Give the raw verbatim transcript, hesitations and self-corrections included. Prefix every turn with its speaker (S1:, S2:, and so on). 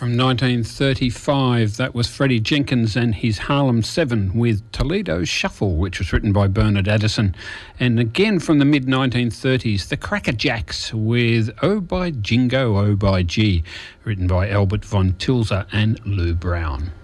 S1: From nineteen thirty-five, that was Freddie Jenkins and his Harlem Seven with Toledo Shuffle, which was written by Bernard Addison. And again from the mid nineteen thirties, the Cracker Jacks with Oh by Jingo, Oh by G, written by Albert von Tilzer and Lou Brown.